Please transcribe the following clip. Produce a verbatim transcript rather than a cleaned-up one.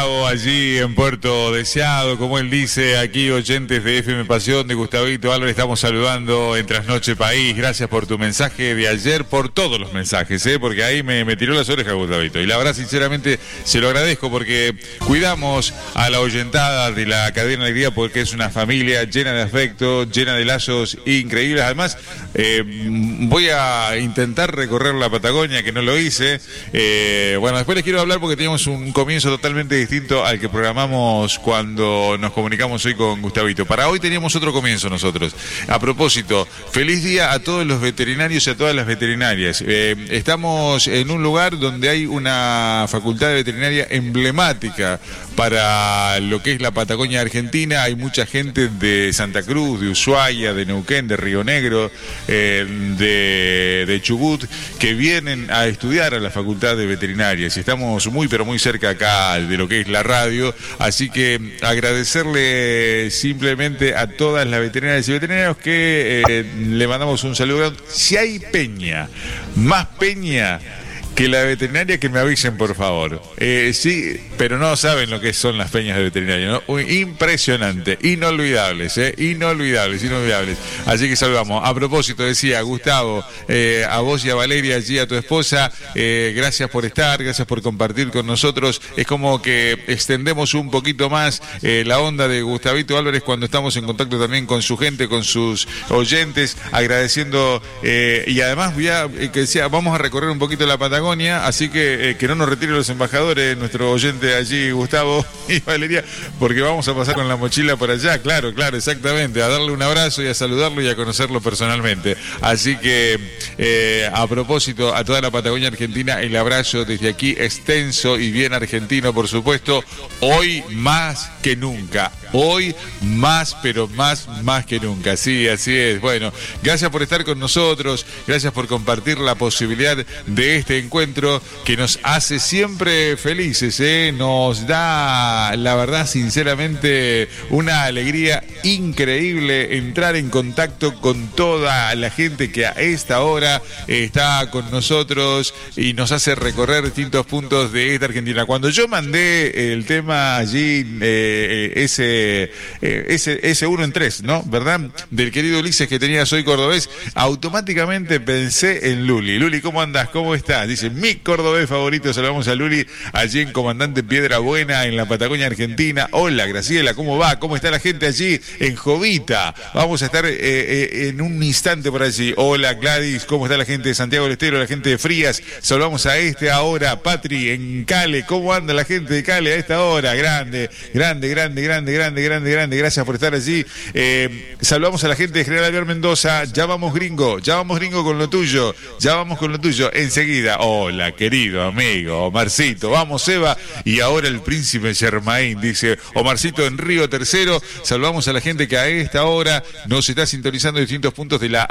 Allí en Puerto Deseado, como él dice, aquí oyentes de F M Pasión, de Gustavito Álvarez, estamos saludando en Trasnoche País. Gracias por tu mensaje de ayer, por todos los mensajes, ¿eh? Porque ahí me, me tiró las orejas Gustavito. Y la verdad, sinceramente, se lo agradezco porque cuidamos a la oyentada de la Cadena Alegría porque es una familia llena de afecto, llena de lazos increíbles. Además, eh, voy a intentar recorrer la Patagonia, que no lo hice. Eh, bueno, después les quiero hablar porque teníamos un comienzo totalmente distinto al que programamos cuando nos comunicamos hoy con Gustavito. Para hoy teníamos otro comienzo nosotros. A propósito, feliz día a todos los veterinarios y a todas las veterinarias. Eh, estamos en un lugar donde hay una facultad de veterinaria emblemática para lo que es la Patagonia Argentina. Hay mucha gente de Santa Cruz, de Ushuaia, de Neuquén, de Río Negro, eh, de, de Chubut, que vienen a estudiar a la facultad de veterinarias. Estamos muy pero muy cerca acá de lo que es la radio, así que agradecerle simplemente a todas las veterinarias y veterinarios que eh, le mandamos un saludo. Si hay peña, más peña que la veterinaria, que me avisen por favor. Eh, sí, pero no saben lo que son las peñas de veterinaria, ¿no? Uy, impresionante, inolvidables, eh, inolvidables, inolvidables. Así que saludamos. A propósito, decía Gustavo, eh, a vos y a Valeria, allí a tu esposa, eh, gracias por estar, gracias por compartir con nosotros. Es como que extendemos un poquito más eh, la onda de Gustavito Álvarez cuando estamos en contacto también con su gente, con sus oyentes, agradeciendo eh, y además ya eh, que decía, vamos a recorrer un poquito la Patagonia. Así que eh, que no nos retiren los embajadores, nuestro oyente allí, Gustavo y Valeria, porque vamos a pasar con la mochila por allá, claro, claro, exactamente, a darle un abrazo y a saludarlo y a conocerlo personalmente. Así que, eh, a propósito, a toda la Patagonia Argentina, el abrazo desde aquí, extenso y bien argentino, por supuesto, hoy más que nunca, hoy más, pero más, más que nunca, sí, así es. Bueno, gracias por estar con nosotros, gracias por compartir la posibilidad de este encuentro encuentro que nos hace siempre felices, ¿eh? Nos da, la verdad, sinceramente, una alegría increíble entrar en contacto con toda la gente que a esta hora está con nosotros y nos hace recorrer distintos puntos de esta Argentina. Cuando yo mandé el tema allí, eh, ese, eh, ese, ese uno en tres, ¿no? ¿Verdad? Del querido Ulises que tenía Soy Cordobés, automáticamente pensé en Luli. Luli, ¿cómo andás? ¿Cómo estás? Dice, mi cordobés favorito. Saludamos a Luli allí en Comandante Piedra Buena, en la Patagonia Argentina. Hola, Graciela, ¿cómo va? ¿Cómo está la gente allí en Jovita? Vamos a estar eh, eh, en un instante por allí. Hola, Gladys, ¿cómo está la gente de Santiago del Estero, la gente de Frías? Saludamos a este ahora, Patri, en Cale. ¿Cómo anda la gente de Cale a esta hora? Grande, grande, grande, grande, grande, grande, grande. Gracias por estar allí. Eh, saludamos a la gente de General Alvear Mendoza. Ya vamos, gringo, ya vamos, gringo, con lo tuyo. Ya vamos con lo tuyo. Enseguida. Hola, querido amigo Omarcito. Vamos, Eva. Y ahora el príncipe Germain, dice Omarcito en Río Tercero. Saludamos a la gente que a esta hora nos está sintonizando en distintos puntos de la